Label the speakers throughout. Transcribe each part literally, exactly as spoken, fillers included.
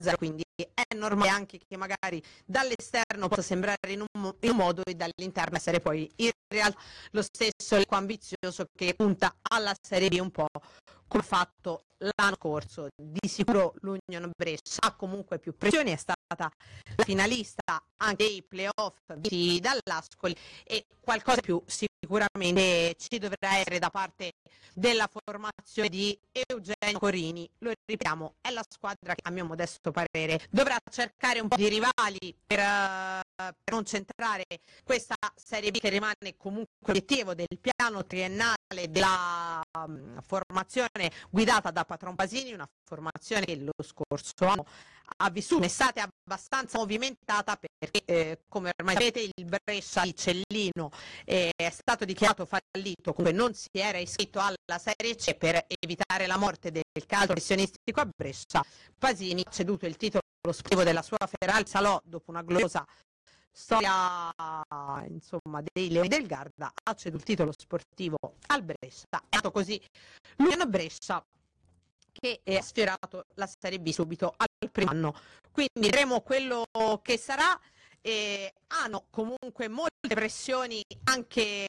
Speaker 1: zero, quindi è normale anche che magari dall'esterno possa sembrare in un, in un modo e dall'interno essere poi in realtà lo stesso elenco ambizioso che punta alla Serie B, un po' come fatto l'anno scorso. Di sicuro l'Union Brescia ha comunque più pressioni, è stata la finalista anche dei playoff vinti dall'Ascoli, e qualcosa più sicuramente ci dovrà essere da parte della formazione di Eugenio Corini. Lo ripetiamo, è la squadra che a mio modesto parere dovrà cercare un po' di rivali per, uh, per non centrare questa Serie B, che rimane comunque l'obiettivo del piano triennale della um, formazione guidata da Patron Pasini, una formazione che lo scorso anno ha vissuto un'estate abbastanza movimentata perché, eh, come ormai sapete, il Brescia di Cellino eh, è stato dichiarato fallito, comunque non si era iscritto alla Serie C. Per evitare la morte del calcio professionistico a Brescia, Pasini ha ceduto il titolo sportivo della sua Feral Salò dopo una gloriosa storia, insomma, dei Leoni del Garda, ha ceduto il titolo sportivo al Brescia. È stato così l'Union Brescia, che ha sfiorato la Serie B subito al primo anno. Quindi vedremo quello che sarà. E hanno comunque molte pressioni anche.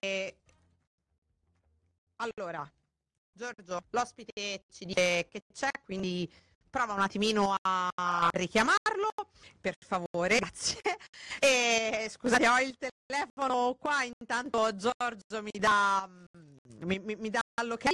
Speaker 1: Allora, Giorgio, l'ospite ci dice che c'è, quindi prova un attimino a richiamarlo, per favore, grazie. E scusate, ho il telefono qua, intanto Giorgio mi dà mi, mi, mi dà l'ok,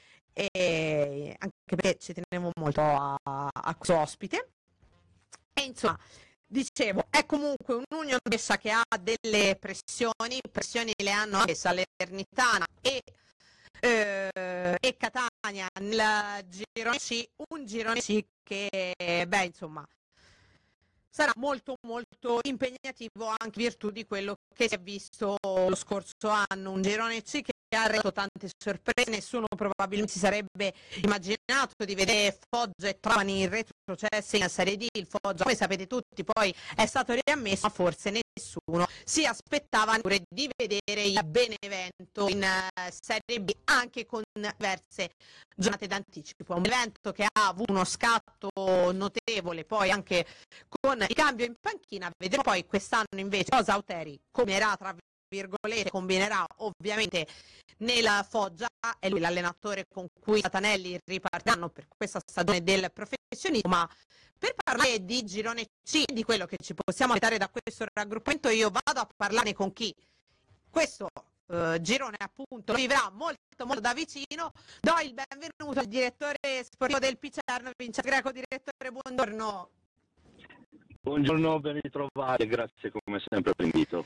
Speaker 1: e anche perché ci tenevo molto a, a questo ospite. E insomma, dicevo, è comunque un Union Brescia che ha delle pressioni, pressioni le hanno anche Salernitana e Eh, e Catania nel girone C, un girone C che, beh, insomma, sarà molto molto impegnativo anche in virtù di quello che si è visto lo scorso anno, un girone C che ha reso tante sorprese. Nessuno probabilmente si sarebbe immaginato di vedere Foggia e Trapani in retrocessi in Serie D. Il Foggia, come sapete tutti, poi è stato riammesso, ma forse nessuno si aspettava pure di vedere il Benevento in uh, Serie B, anche con diverse giornate d'anticipo. Un evento che ha avuto uno scatto notevole poi anche con il cambio in panchina. Vedremo poi quest'anno invece cosa Auteri combinerà, tra virgolette, combinerà ovviamente nella Foggia. È lui l'allenatore con cui Satanelli ripartiranno per questa stagione del professionismo. Ma per parlare di girone C, di quello che ci possiamo aspettare da questo raggruppamento, io vado a parlarne con chi questo uh, girone appunto lo vivrà molto molto da vicino. Do il benvenuto al direttore sportivo del Picerno, Vincenzo Greco. Direttore, buongiorno.
Speaker 2: Buongiorno, ben ritrovati, grazie come sempre per l'invito.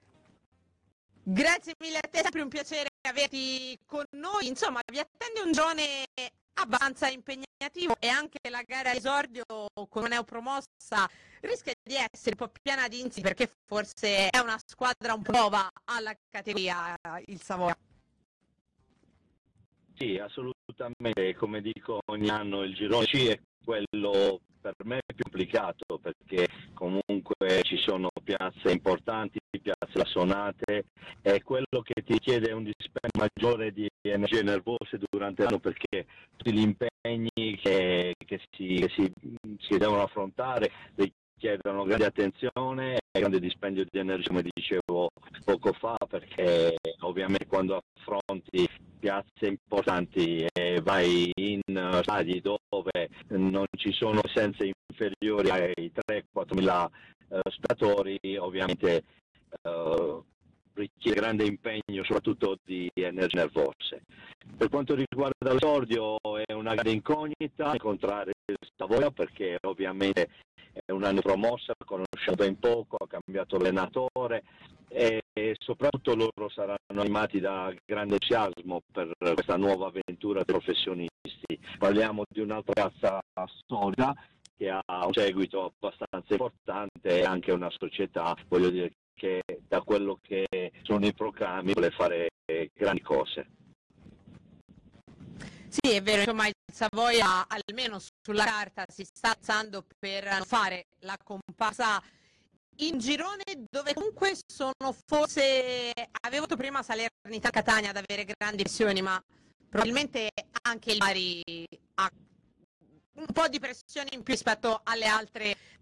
Speaker 1: Grazie mille a te, è sempre un piacere averti con noi. Insomma, vi attende un girone abbastanza impegnativo e anche la gara di esordio con una neopromossa rischia di essere un po' piena di insi, perché forse è una squadra un po' nuova alla categoria, il Savoia.
Speaker 2: Sì, assolutamente, come dico ogni anno il girone C è quello per me più complicato, perché comunque ci sono piazze importanti, piazze assonate, è quello che ti chiede un dispendio maggiore di energie nervose durante l'anno, perché tutti gli impegni che, che, si, che si, si devono affrontare richiedono grande attenzione e grande dispendio di energia, come dicevo poco fa, perché ovviamente quando affronti piazze importanti e vai in stadi dove non ci sono presenze inferiori ai tre quattro mila uh, spettatori, ovviamente uh, richiede grande impegno soprattutto di energie nervose. Per quanto riguarda l'esordio, è una grande incognita incontrare il Savoia, perché ovviamente è un anno promossa, conosciamo ben poco, ha cambiato allenatore e soprattutto loro saranno animati da grande entusiasmo per questa nuova avventura dei professionisti. Parliamo di un'altra piazza storica che ha un seguito abbastanza importante e anche una società, voglio dire, che da quello che sono i programmi vuole fare grandi cose.
Speaker 1: Sì, è vero, insomma il Savoia almeno sulla carta si sta alzando per fare la comparsa in girone, dove comunque sono forse, avevo avuto prima Salernitana Catania ad avere grandi pressioni, ma probabilmente anche il Bari ha un po' di pressione in più rispetto alle altre